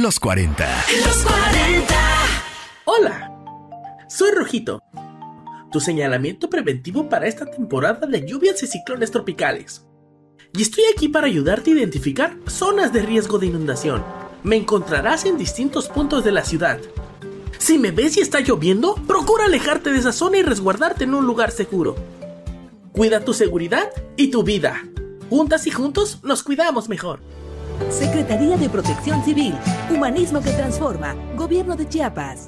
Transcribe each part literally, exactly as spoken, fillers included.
Los cuarenta. Los cuarenta. Hola, soy Rojito, tu señalamiento preventivo para esta temporada de lluvias y ciclones tropicales. Y estoy aquí para ayudarte a identificar zonas de riesgo de inundación. Me encontrarás en distintos puntos de la ciudad. Si me ves y está lloviendo, procura alejarte de esa zona y resguardarte en un lugar seguro. Cuida tu seguridad y tu vida. Juntas y juntos nos cuidamos mejor. Secretaría de Protección Civil, Humanismo que Transforma, Gobierno de Chiapas.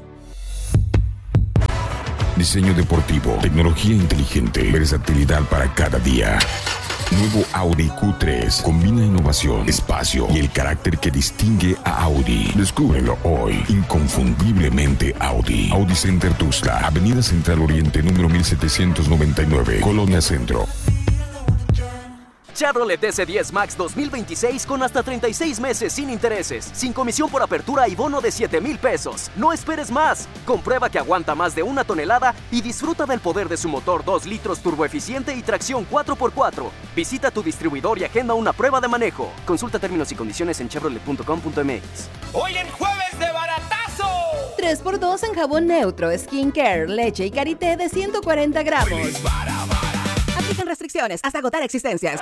Diseño deportivo, tecnología inteligente, versatilidad para cada día. Nuevo Audi Q tres combina innovación, espacio y el carácter que distingue a Audi. Descúbrelo hoy, inconfundiblemente Audi. Audi Center Tuxtla, Avenida Central Oriente, número mil setecientos noventa y nueve, Colonia Centro. Chevrolet S diez Max dos mil veintiséis con hasta treinta y seis meses sin intereses, sin comisión por apertura y bono de siete mil pesos. No esperes más. Comprueba que aguanta más de una tonelada y disfruta del poder de su motor dos litros turboeficiente y tracción cuatro por cuatro. Visita tu distribuidor y agenda una prueba de manejo. Consulta términos y condiciones en chevrolet punto com punto m x. ¡Hoy en jueves de baratazo! tres por dos en jabón neutro, skincare, leche y karité de ciento cuarenta gramos. Aplican restricciones hasta agotar existencias.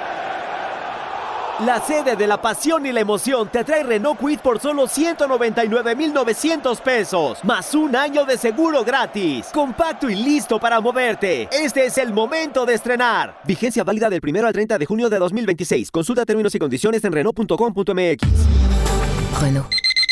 La sede de la pasión y la emoción te trae Renault Kwid por solo ciento noventa y nueve mil novecientos pesos, más un año de seguro gratis. Compacto y listo para moverte. Este es el momento de estrenar. Vigencia válida del primero al treinta de junio de dos mil veintiséis. Consulta términos y condiciones en renault punto com punto m x. Renault.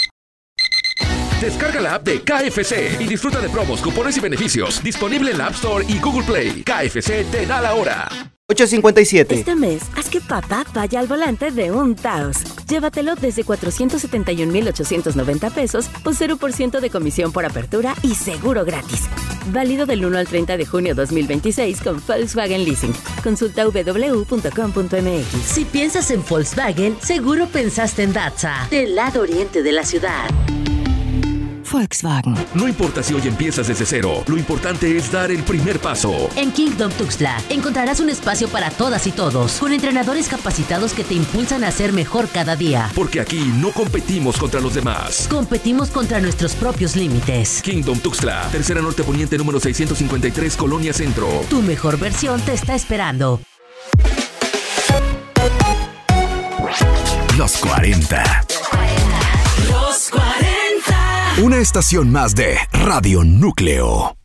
Descarga la app de K F C y disfruta de promos, cupones y beneficios. Disponible en la App Store y Google Play. K F C te da la hora. ocho cincuenta y siete. Este mes, haz que papá vaya al volante de un Taos. Llévatelo desde cuatrocientos setenta y un mil ochocientos noventa pesos o cero por ciento de comisión por apertura y seguro gratis. Válido del uno al treinta de junio dos mil veintiséis con Volkswagen Leasing. Consulta w w w punto com punto m x. Si piensas en Volkswagen, seguro pensaste en Datza, del lado oriente de la ciudad. Volkswagen. No importa si hoy empiezas desde cero, lo importante es dar el primer paso. En Kingdom Tuxtla encontrarás un espacio para todas y todos, con entrenadores capacitados que te impulsan a ser mejor cada día. Porque aquí no competimos contra los demás. Competimos contra nuestros propios límites. Kingdom Tuxtla, Tercera Norte Poniente número seiscientos cincuenta y tres, Colonia Centro. Tu mejor versión te está esperando. Los cuarenta. Los cuarenta. Una estación más de Radio Núcleo.